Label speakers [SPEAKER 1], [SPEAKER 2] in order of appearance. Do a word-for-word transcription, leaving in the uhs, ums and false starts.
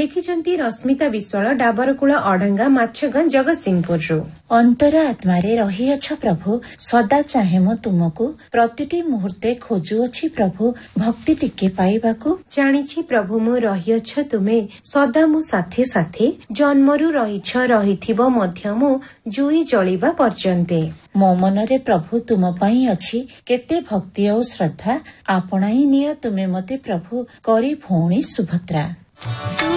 [SPEAKER 1] लिखिचंती रश्मिता विश्वाल डाबरकूल अढंगा माछगंज जगतसिंहपुर।
[SPEAKER 2] अंतर आत्मारे रहिअछ प्रभु, सदा चाहे मो तुमको, प्रतिटी मुहूर्ते खोजुअछि प्रभु, भक्ति टिके पाइबाकू।
[SPEAKER 1] जानिछि प्रभु मु रहिअछ तुमे, सदा मो साथे साथे, जन्मरु रहिछ रहिथिबो मध्य मु जुई जलिबा पर्यन्ते।
[SPEAKER 2] मो मनरे प्रभु तुम पई अछि केते भक्ति और श्रद्धा, आपणाई निय तुमे मते प्रभु करी भौणी सुभद्रा।